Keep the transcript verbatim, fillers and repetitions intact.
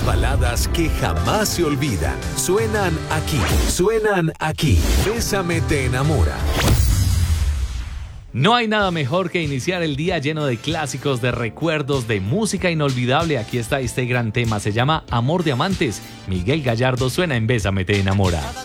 baladas que jamás se olvidan. Suenan aquí, suenan aquí. Bésame te enamora. No hay nada mejor que iniciar el día lleno de clásicos, de recuerdos, de música inolvidable. Aquí está este gran tema, se llama Amor de Amantes. Miguel Gallardo suena en Bésame te enamora.